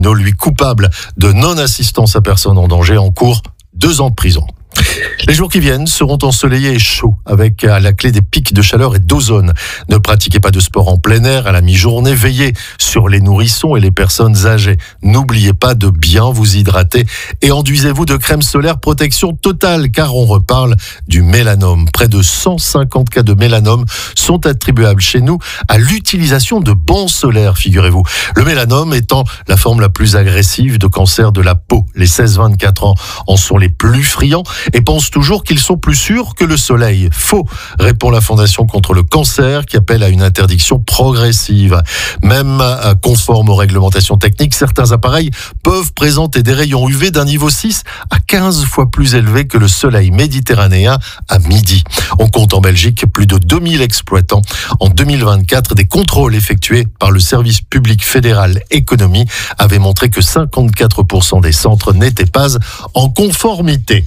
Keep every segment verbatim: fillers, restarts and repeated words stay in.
lui coupable de non-assistance à personne en danger, encourt deux ans de prison. Les jours qui viennent seront ensoleillés et chauds, avec à la clé des pics de chaleur et d'ozone. Ne pratiquez pas de sport en plein air à la mi-journée. Veillez sur les nourrissons et les personnes âgées. N'oubliez pas de bien vous hydrater et enduisez-vous de crème solaire protection totale, car on reparle du mélanome. Près de cent cinquante cas de mélanome sont attribuables chez nous à l'utilisation de bons solaires, figurez-vous. Le mélanome étant la forme la plus agressive de cancer de la peau. Les seize vingt-quatre ans en sont les plus friands et pensent toujours qu'ils sont plus sûrs que le soleil. Faux, répond la Fondation contre le cancer qui appelle à une interdiction progressive. Même conforme aux réglementations techniques, certains appareils peuvent présenter des rayons U V d'un niveau six à quinze fois plus élevé que le soleil méditerranéen à midi. On compte en Belgique plus de deux mille exploitants. En deux mille vingt-quatre, des contrôles effectués par le service public fédéral économie avaient montré que cinquante-quatre pour cent des centres n'étaient pas en conformité.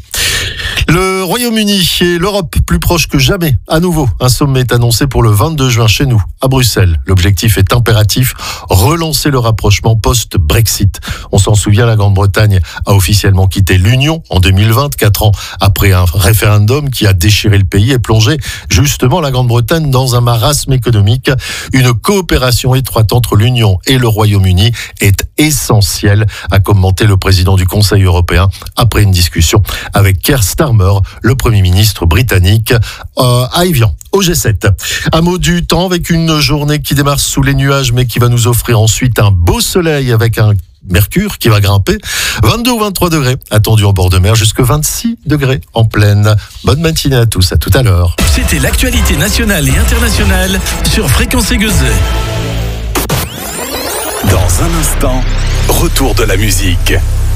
Le Royaume-Uni et l'Europe plus proches que jamais. À nouveau, un sommet est annoncé pour le vingt-deux juin chez nous, à Bruxelles. L'objectif est impératif, relancer le rapprochement post-Brexit. On s'en souvient, la Grande-Bretagne a officiellement quitté l'Union en deux mille vingt, quatre ans après un référendum qui a déchiré le pays et plongé justement la Grande-Bretagne dans un marasme économique. Une coopération étroite entre l'Union et le Royaume-Uni est essentielle, a commenté le président du Conseil européen après une discussion avec Keir Starmer, le Premier ministre britannique, euh, à Évian, au G sept. Un mot du temps avec une journée qui démarre sous les nuages mais qui va nous offrir ensuite un beau soleil avec un mercure qui va grimper. vingt-deux ou vingt-trois degrés attendus en bord de mer, jusqu'à vingt-six degrés en plaine. Bonne matinée à tous, à tout à l'heure. C'était l'actualité nationale et internationale sur Fréquence Aiguezée. Dans un instant, retour de la musique.